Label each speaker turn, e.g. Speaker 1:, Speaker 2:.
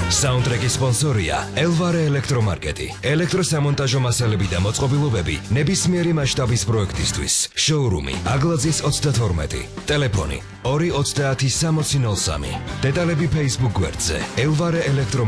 Speaker 1: საუნდტრეკის სპონსორია ელვარე ელექტრომარკეტი. ელექტროსამონტაჟო მასალები და მოწყობილობები ნებისმიერი მასშტაბის პროექტისთვის. შოურუმი აგლაძის 32. ტელეფონი 230 6003. დეტალები Facebook გვერდზე ელვარე ელექტრომარკეტი.